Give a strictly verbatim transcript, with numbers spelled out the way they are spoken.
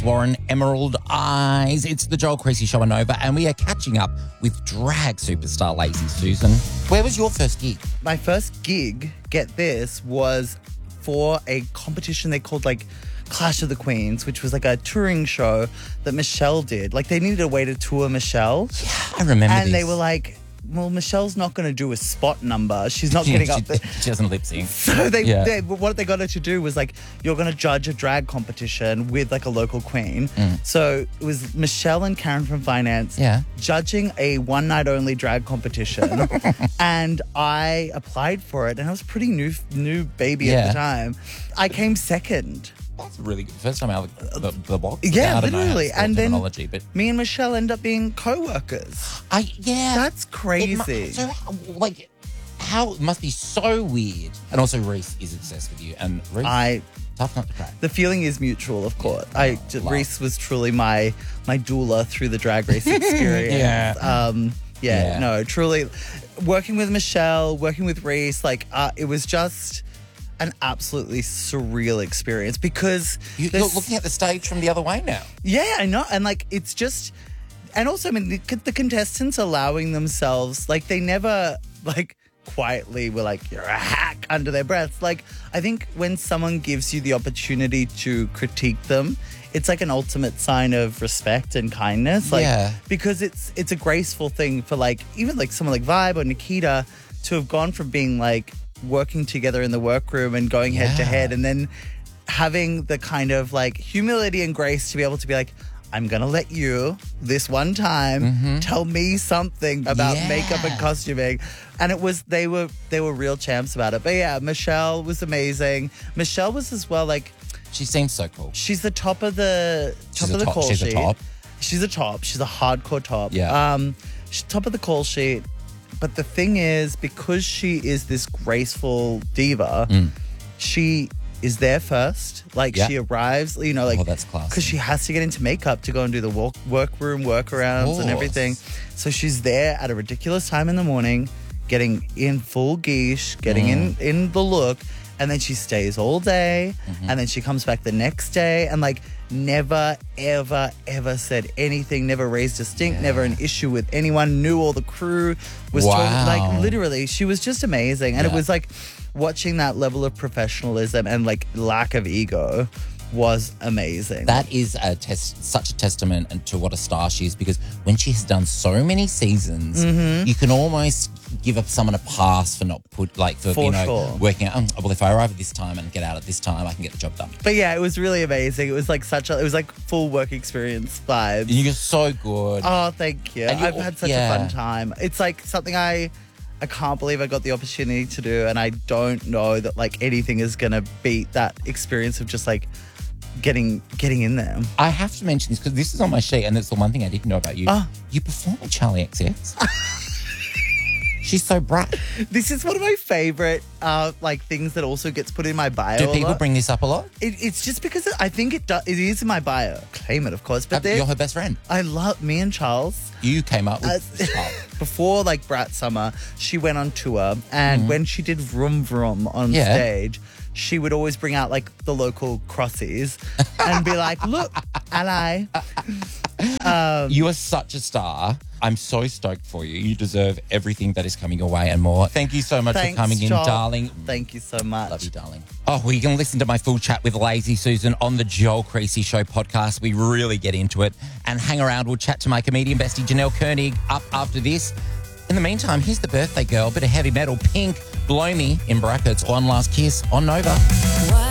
Warren, Emerald Eyes. It's the Joel Creasy Show on Nova, and we are catching up with drag superstar Lazy Susan. Where was your first gig? My first gig, get this, was for a competition they called like Clash of the Queens, which was like a touring show that Michelle did. Like they needed a way to tour Michelle. Yeah, I remember And this. they were like, well, Michelle's not going to do a spot number. She's not getting she, up there. She doesn't lip sync. So they, Yeah. they, what they got her to do was like, you're going to judge a drag competition with like a local queen. Mm. So it was Michelle and Karen from Finance Yeah. judging a one night only drag competition. And I applied for it, and I was pretty new, new baby at Yeah. the time. I came second. That's really good. First time out of the, the box. Yeah, I don't know how to literally. spell And then terminology, but me and Michelle end up being co-workers. I yeah, That's It mu- crazy. so like, how it must be so weird. And also, Reese is obsessed with you, and Reese, I tough not to crack. The feeling is mutual, of course. Yeah, I love. Reese was truly my my doula through the drag race experience. Yeah. Um, yeah, Yeah. no, truly. Working with Michelle, working with Reese, like uh, it was just an absolutely surreal experience because You, you're there's- looking at the stage from the other way now. yeah, I know. And like, it's just, and also, I mean, the, the contestants allowing themselves, like, they never, like, quietly were like, you're a hack under their breaths. Like, I think when someone gives you the opportunity to critique them, it's like an ultimate sign of respect and kindness. Like, Yeah. because it's, it's a graceful thing for, like, even like someone like Vibe or Nikita to have gone from being like working together in the workroom and going head to Yeah. head, and then having the kind of like humility and grace to be able to be like, I'm going to let you this one time tell me something about Yeah. makeup and costuming. And it was, they were, they were real champs about it. But yeah, Michelle was amazing. Michelle was as well, like, She seems so cool. she's the top of the, top She's a of the top- call she's a sheet. top. She's a top. She's a hardcore top. Yeah. Um, she's top of the call sheet. But the thing is, because she is this graceful diva, Mm. she is there first. Like, Yeah. she arrives, you know, like, Oh, that's classy. because she has to get into makeup to go and do the work, workroom workarounds and course. everything. So she's there at a ridiculous time in the morning, getting in full geesh, getting Mm. in, in the look. And then she stays all day. Mm-hmm. And then she comes back the next day and, like, never, ever, ever said anything, never raised a stink, never an issue with anyone, knew all the crew, was Wow. told, like, literally, she was just amazing. And it Yeah. was like watching that level of professionalism and like lack of ego was amazing. That is a test, such a testament to what a star she is, because when she has done so many seasons, Mm-hmm. you can almost give up someone a pass for not put like for, For you know sure. working out. Oh, well, if I arrive at this time and get out at this time, I can get the job done. But yeah, it was really amazing. It was like such a, it was like full work experience vibes. And you're so good. Oh, thank you. And you- I've had such yeah. a fun time. It's like something I I can't believe I got the opportunity to do, and I don't know that like anything is gonna beat that experience of just like getting getting in there. I have to mention this because this is on my sheet, and it's the one thing I didn't know about you. Ah. You perform with Charlie X X. She's so bright. This is one of my favorite uh like things that also gets put in my bio. Do a people lot. bring this up a lot? It, it's just because I think it do, it is in my bio. Claim it, of course. But You're then her best friend. I love me and Charles. You came up with Uh, Charlie. Before like Brat Summer, she went on tour, and when she did Vroom Vroom on Mm-hmm. Yeah. stage, she would always bring out like the local crossies and be like, "Look, ally." Um, You are such a star. I'm so stoked for you. You deserve everything that is coming your way and more. Thank you so much Thanks, for coming in, Joel. darling. Thank you so much. Love you, darling. Oh, well, you can listen to my full chat with Lazy Susan on the Joel Creasy Show podcast. We really get into it. And hang around. We'll chat to my comedian bestie, Janelle Koenig, up after this. In the meantime, here's the birthday girl, bit of heavy metal, Pink, Blow Me, in brackets, One Last Kiss on Nova.